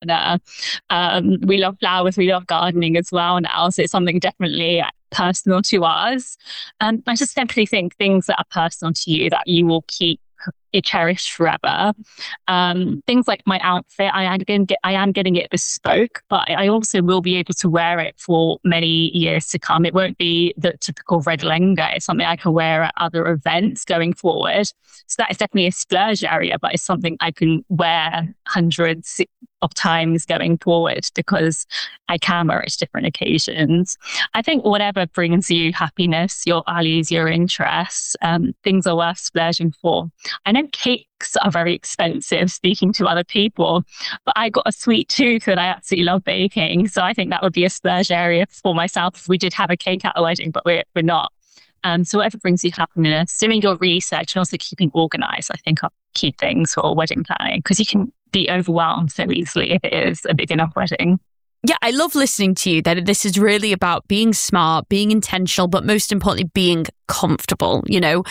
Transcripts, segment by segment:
partner. We love flowers, we love gardening as well now. So it's something definitely personal to us. I just simply think things that are personal to you that you will keep cherished forever. Things like my outfit, I am getting it bespoke, but I also will be able to wear it for many years to come. It won't be the typical red lenga. It's something I can wear at other events going forward. So that is definitely a splurge area, but it's something I can wear hundreds of times going forward because I can wear it at different occasions. I think whatever brings you happiness, your values, your interests, things are worth splurging for. I know cakes are very expensive, speaking to other people, but I got a sweet tooth and I absolutely love baking. So I think that would be a splurge area for myself if we did have a cake at a wedding, but we're not. So whatever brings you happiness, doing your research and also keeping organized, I think are key things for wedding planning, because you can be overwhelmed so easily if it is a big enough wedding. Yeah, I love listening to you that this is really about being smart, being intentional, but most importantly, being comfortable,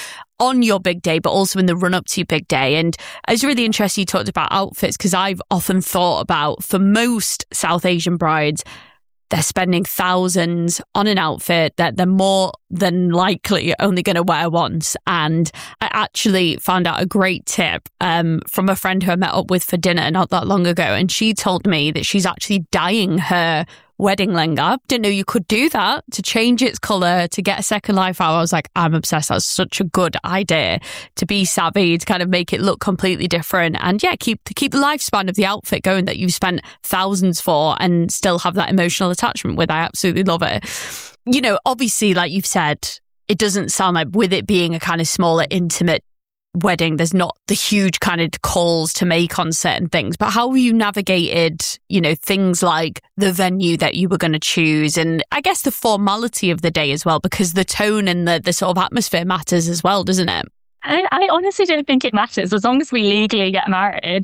on your big day, but also in the run up to your big day. And I was really interested you talked about outfits, because I've often thought about, for most South Asian brides, they're spending thousands on an outfit that they're more than likely only going to wear once. And I actually found out a great tip from a friend who I met up with for dinner not that long ago. And she told me that she's actually dyeing her wedding lenga. Didn't know you could do that, to change its colour, to get a second life out. I was like, I'm obsessed. That's such a good idea, to be savvy, to kind of make it look completely different. And yeah, keep the lifespan of the outfit going that you've spent thousands for and still have that emotional attachment with. I absolutely love it. Obviously, like you've said, it doesn't sound like, with it being a kind of smaller, intimate wedding, there's not the huge kind of calls to make on certain things. But how have you navigated, things like the venue that you were going to choose, and I guess the formality of the day as well, because the tone and the sort of atmosphere matters as well, doesn't it? I honestly don't think it matters as long as we legally get married.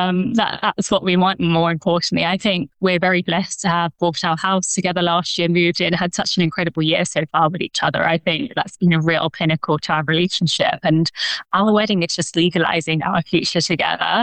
That's what we want. More importantly, I think we're very blessed to have bought our house together last year, moved in, had such an incredible year so far with each other. I think that's been a real pinnacle to our relationship, and our wedding is just legalizing our future together.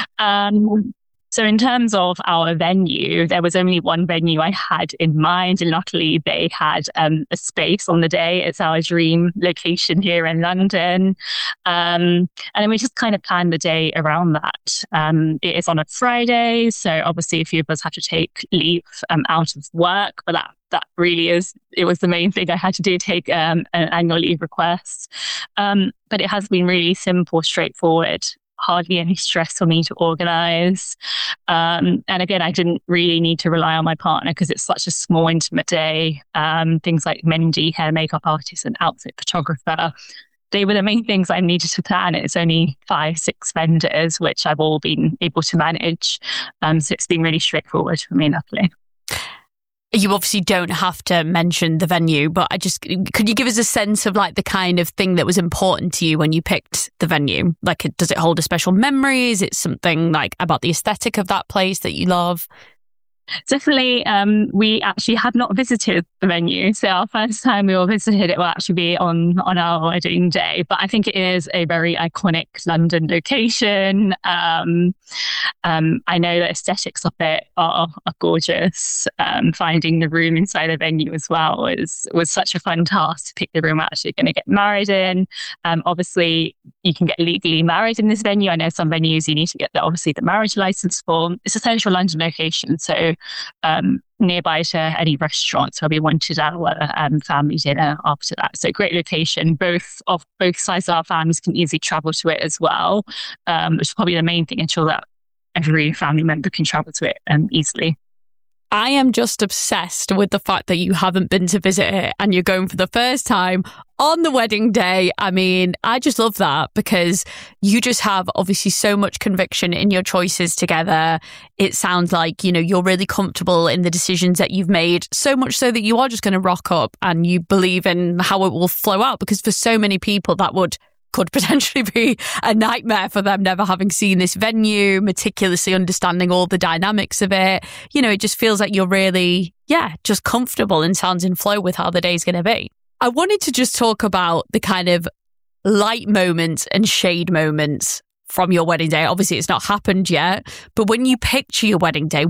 So in terms of our venue, there was only one venue I had in mind, and luckily they had a space on the day. It's our dream location here in London. And then we just kind of planned the day around that. It is on a Friday, so obviously a few of us have to take leave out of work, but that really it was the main thing I had to do, take an annual leave request. But it has been really simple, straightforward. Hardly any stress for me to organize. And again, I didn't really need to rely on my partner because it's such a small, intimate day. Things like Mendi, hair makeup artist, and outfit photographer, they were the main things I needed to plan. It's only 5-6 vendors, which I've all been able to manage. So it's been really straightforward for me, luckily. You obviously don't have to mention the venue, but could you give us a sense of like the kind of thing that was important to you when you picked the venue? Like, does it hold a special memory? Is it something like about the aesthetic of that place that you love? Definitely, we actually had not visited the venue. So our first time we all visited it will actually be on our wedding day. But I think it is a very iconic London location. I know the aesthetics of it are gorgeous. Finding the room inside the venue as well was such a fun task to pick the room we're actually going to get married in. Obviously, you can get legally married in this venue. I know some venues you need to get the marriage license for. It's a central London location, so nearby to any restaurants where we wanted our family dinner after that. So great location. Both sides of our families can easily travel to it as well, which is probably the main thing, ensure that every family member can travel to it easily. I am just obsessed with the fact that you haven't been to visit it and you're going for the first time on the wedding day. I mean, I just love that because you just have obviously so much conviction in your choices together. It sounds like, you're really comfortable in the decisions that you've made, so much so that you are just going to rock up and you believe in how it will flow out, because for so many people that could potentially be a nightmare for them, never having seen this venue, meticulously understanding all the dynamics of it. It just feels like you're really, just comfortable and sounds in flow with how the day's going to be. I wanted to just talk about the kind of light moments and shade moments from your wedding day. Obviously, it's not happened yet, but when you picture your wedding day,